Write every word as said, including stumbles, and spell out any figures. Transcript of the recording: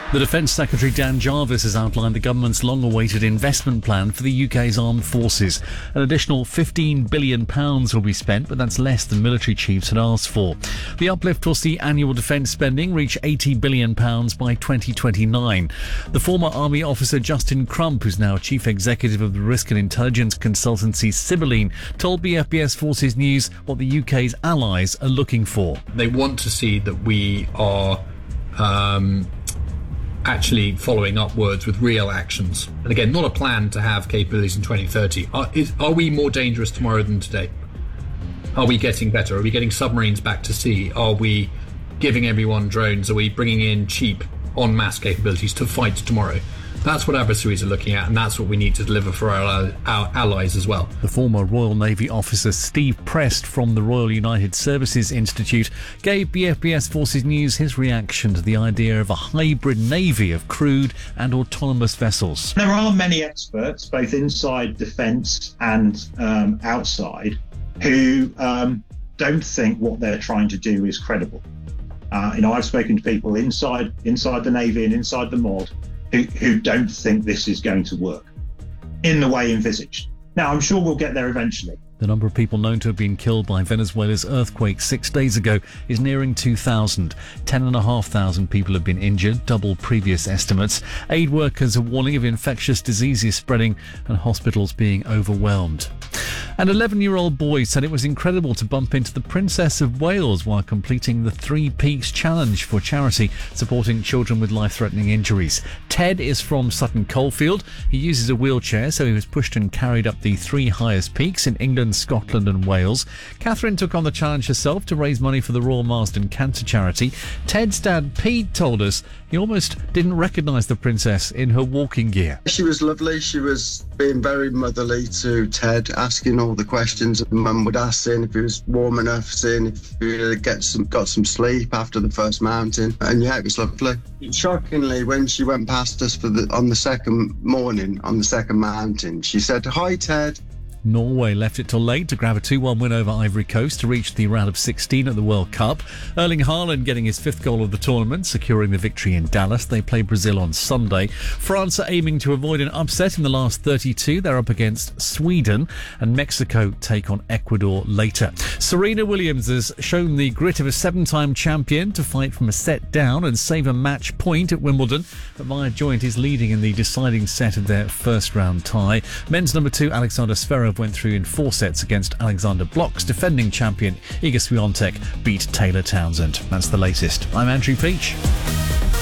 The Defence Secretary Dan Jarvis has outlined the government's long-awaited investment plan for the U K's armed forces. An additional fifteen billion pounds will be spent, but that's less than military chiefs had asked for. The uplift will see annual defence spending reach eighty billion pounds by twenty twenty-nine. The former Army officer Justin Crump, who's now Chief Executive of the risk and intelligence consultancy Sibylline, told B F B S Forces News what the U K's allies are looking for. They want to see that we are um, actually following up words with real actions. And again, not a plan to have capabilities in twenty thirty. Are, is, are we more dangerous tomorrow than today? Are we getting better? Are we getting submarines back to sea? Are we giving everyone drones? Are we bringing in cheap en masse capabilities to fight tomorrow? That's what adversaries are looking at, and that's what we need to deliver for our, our allies as well. The former Royal Navy officer Steve Prest from the Royal United Services Institute gave B F B S Forces News his reaction to the idea of a hybrid navy of crewed and autonomous vessels. There are many experts, both inside defence and um, outside, who um, don't think what they're trying to do is credible. Uh, you know, I've spoken to people inside inside the Navy and inside the M O D Who, who don't think this is going to work in the way envisaged. Now, I'm sure we'll get there eventually. The number of people known to have been killed by Venezuela's earthquake six days ago is nearing two thousand. Ten and a half thousand people have been injured, double previous estimates. Aid workers are warning of infectious diseases spreading and hospitals being overwhelmed. An eleven-year-old boy said it was incredible to bump into the Princess of Wales while completing the Three Peaks Challenge for charity supporting children with life-threatening injuries. Ted is from Sutton Coldfield. He uses a wheelchair, so he was pushed and carried up the three highest peaks in England, Scotland and Wales. Catherine took on the challenge herself to raise money for the Royal Marsden Cancer Charity. Ted's dad, Pete, told us he almost didn't recognise the princess in her walking gear. She was lovely. She was being very motherly to Ted, asking all the questions Mum would ask, seeing if he was warm enough, seeing if he get some, got some sleep after the first mountain. And yeah, it was lovely. Shockingly, when she went past us for the on the second morning, on the second mountain, she said, "Hi, Ted." Norway left it till late to grab a two one win over Ivory Coast to reach the round of sixteen at the World Cup. Erling Haaland getting his fifth goal of the tournament, securing the victory in Dallas. They play Brazil on Sunday. France are aiming to avoid an upset in the last thirty-two. They're up against Sweden, and Mexico take on Ecuador later. Serena Williams has shown the grit of a seven-time champion to fight from a set down and save a match point at Wimbledon. But Maya Joint is leading in the deciding set of their first round tie. Men's number two, Alexander Zverev, went through in four sets against Alexander Blok's defending champion Iga Swiatek beat Taylor Townsend. That's the latest. I'm Andrew Peach.